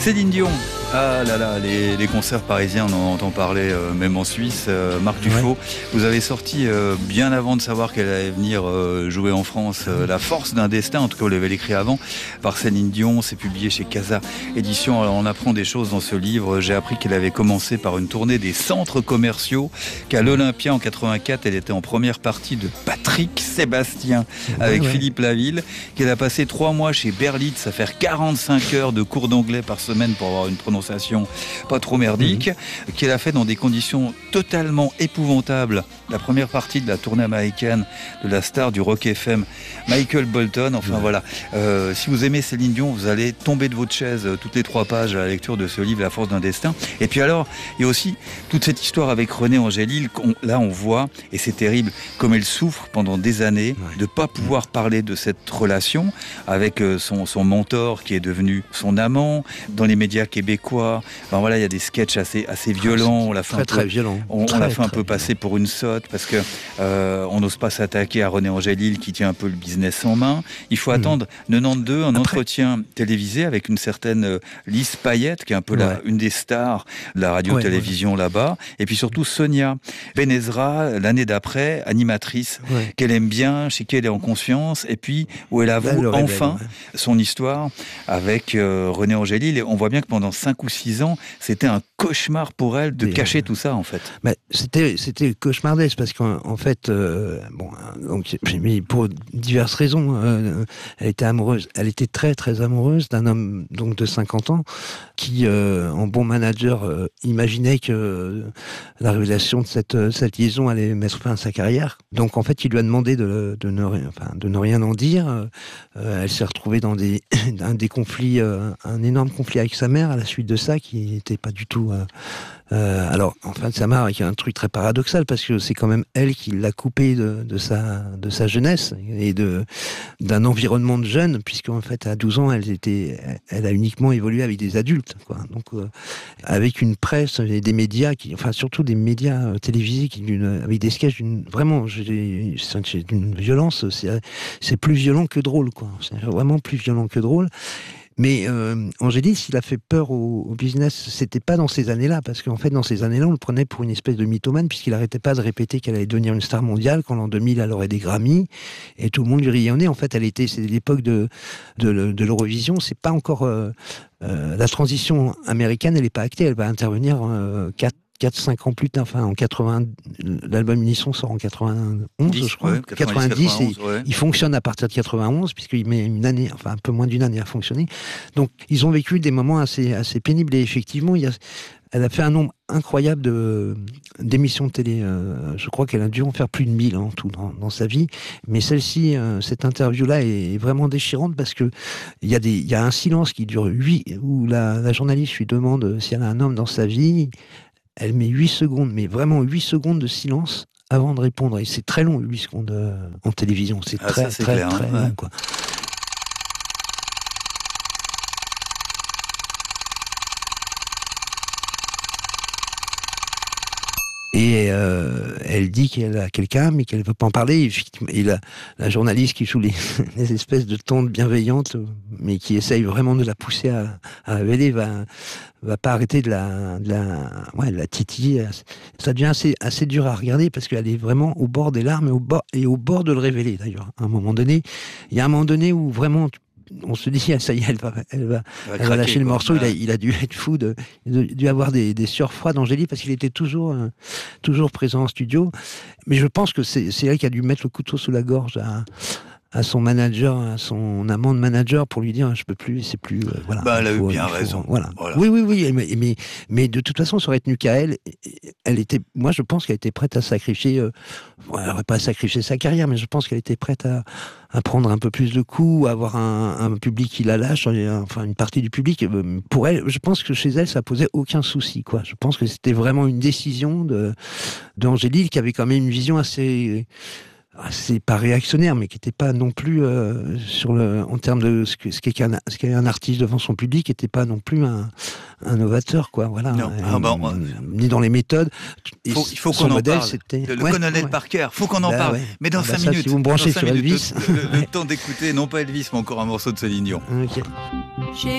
Céline Dion. Ah là là, les concerts parisiens, on en entend parler même en Suisse. Marc Dufaux, vous avez sorti bien avant de savoir qu'elle allait venir jouer en France La Force d'un destin, en tout cas vous l'avez écrit avant, par Céline Dion, c'est publié chez Casa Édition. Alors on apprend des choses dans ce livre. J'ai appris qu'elle avait commencé par une tournée des centres commerciaux, qu'à l'Olympia en 84, elle était en première partie de Patrick Sébastien avec Philippe Laville, qu'elle a passé 3 mois chez Berlitz à faire 45 heures de cours d'anglais par semaine pour avoir une prononciation pas trop merdique, qu'elle a fait dans des conditions totalement épouvantables la première partie de la tournée américaine de la star du Rock FM, Michael Bolton. Enfin voilà, si vous aimez Céline Dion, vous allez tomber de votre chaise toutes les 3 pages à la lecture de ce livre, La Force d'un destin. Et puis alors, il y a aussi toute cette histoire avec René Angélil. Là, on voit, et c'est terrible, comme elle souffre pendant des années de ne pas pouvoir parler de cette relation avec son mentor qui est devenu son amant. Dans les médias québécois, enfin voilà, il y a des sketchs assez violents. On l'a fait très violent. On l'a fait un peu passer pour une sotte parce que on n'ose pas s'attaquer à René Angélil qui tient un peu le business en main. Il faut attendre 92, un entretien télévisé avec une certaine Lise Payette qui est un peu une des stars de la radio-télévision là-bas. Et puis surtout Sonia Benezra, l'année d'après, animatrice qu'elle aime bien, chez qui elle est en confiance, et puis où elle avoue enfin son histoire avec René Angélil. Et on voit bien que pendant 5 ou 6 ans, c'était un cauchemar pour elle de cacher tout ça, en fait. Mais c'était cauchemardesque parce qu'en fait, donc j'ai mis pour diverses raisons. Elle était amoureuse, elle était très très amoureuse d'un homme donc de 50 ans qui, en bon manager, imaginait que la révélation de cette liaison allait mettre fin à sa carrière. Donc en fait, il lui a demandé de ne rien en dire. Elle s'est retrouvée dans des conflits, un énorme conflit avec sa mère à la suite de ça, qui n'était pas du tout... alors, en fait, sa mère, il y a un truc très paradoxal, parce que c'est quand même elle qui l'a coupé de sa jeunesse et d'un environnement de jeunes, puisqu'en fait, à 12 ans, elle a uniquement évolué avec des adultes, quoi. Donc, avec une presse et des médias, surtout des médias télévisés, avec des sketchs c'est d'une violence, c'est plus violent que drôle, quoi. C'est vraiment plus violent que drôle. Mais Angélil, s'il a fait peur au business, c'était pas dans ces années-là, parce qu'en fait, dans ces années-là, on le prenait pour une espèce de mythomane, puisqu'il arrêtait pas de répéter qu'elle allait devenir une star mondiale, qu'en l'an 2000, elle aurait des Grammys, et tout le monde lui riait au nez. En fait, c'est l'époque de l'Eurovision, c'est pas encore... la transition américaine, elle n'est pas actée, elle va intervenir 4-5 ans plus tard, en 80, l'album Unisson sort en 91, je crois. 90, et il fonctionne à partir de 91, puisqu'il met une année, un peu moins d'une année à fonctionner. Donc, ils ont vécu des moments assez pénibles, et effectivement, elle a fait un nombre incroyable d'émissions de télé. Je crois qu'elle a dû en faire plus de 1000 en tout dans sa vie. Mais celle-ci, cette interview-là est vraiment déchirante, parce que il y a un silence qui dure 8, où la journaliste lui demande si elle a un homme dans sa vie. Elle met 8 secondes, mais vraiment 8 secondes de silence avant de répondre. Et c'est très long, 8 secondes en télévision. C'est très long, quoi. Et elle dit qu'elle a quelqu'un, mais qu'elle ne veut pas en parler. Et la journaliste qui joue les espèces de tantes bienveillantes, mais qui essaye vraiment de la pousser à révéler, va pas arrêter de la titiller. Ça devient assez dur à regarder, parce qu'elle est vraiment au bord des larmes et au bord de le révéler, d'ailleurs. À un moment donné, il y a un moment donné où vraiment... on se dit, ça y est, elle va lâcher le morceau. Il a dû être fou, dû avoir des sueurs froides d'Angélil, parce qu'il était toujours présent en studio. Mais je pense que c'est elle qui a dû mettre le couteau sous la gorge à son manager, à son amant de manager, pour lui dire, je peux plus, c'est plus... voilà. Elle a eu bien raison. Voilà. Oui, mais de toute façon, ça aurait tenu qu'à elle. Moi, je pense qu'elle était prête à sacrifier... elle n'aurait pas sacrifié sa carrière, mais je pense qu'elle était prête à prendre un peu plus de coups, à avoir un public qui la lâche, une partie du public. Pour elle, je pense que chez elle, ça posait aucun souci, quoi. Je pense que c'était vraiment une décision d'Angélil, qui avait quand même une vision assez pas réactionnaire, mais qui n'était pas non plus en termes de ce qu'est un artiste devant son public, qui n'était pas non plus un novateur, quoi. Voilà. Ni dans les métodes. Il faut qu'on en parle. Le colonel Parker, faut qu'on en parle. Ouais. Mais dans 5 minutes. Si vous me branchez sur Elvis, le temps d'écouter, non pas Elvis, mais encore un morceau de Céline Dion. Okay.